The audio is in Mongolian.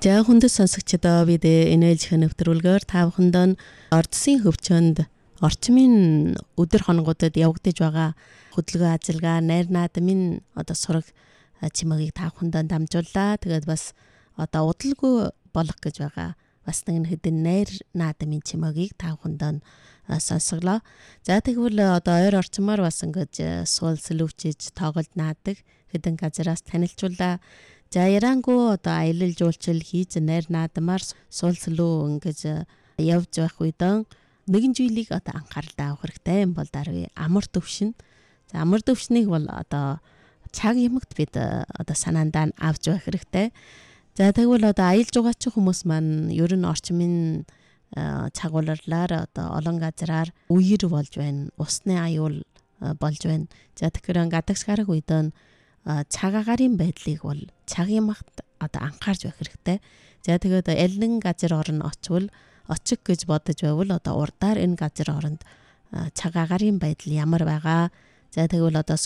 За хүндэт сонсогчдоо бид энээлж хөнөвтрүүлгээр та бүхэнд ордсын хөвчөнд орчмын өдөр хоногудад явагдаж байгаа хөдөлгөөн ажиллагаа найр наадмын сураг чимэгийг та бүхэнд дамжууллаа. Тэгээд бас удалгүй болох гэж байгаа бас нэг хэдэн найр наадмын чимэгийг та бүхэнд сонсголоо. За тэгвэл ойр орчмоор бас ингэж суул сэлүүчиж тоглолт наадаг хэдэн газараас танилцууллаа. За ярангуу аялал жуулчлал хийж найр наадмаар суулслуу ингэж явж байх үедээ нэгэн зүйлийг анхаарал таах хэрэгтэй юм бол даруй амар төвшин. За амар төвшнийг бол цаг ямагт бид санаандаа нь авч байх хэрэгтэй. За тэгвэл аялж байгаа ч хүмүүс маань ер нь орчмын цагууларлаар олон газраар үер болж байна. Усны аюул болж байна. За тэгэхээр гадагш гарах үедээ цаг агарын байдлыг бол цаг ямагт анхаарч байх хэрэгтэй. За тэгээд аль нэгэн газар орон очвол очих гэж бодож байвал урдаар энэ газар оронд цаг агарын байдал ямар байгаа. За тэгвэл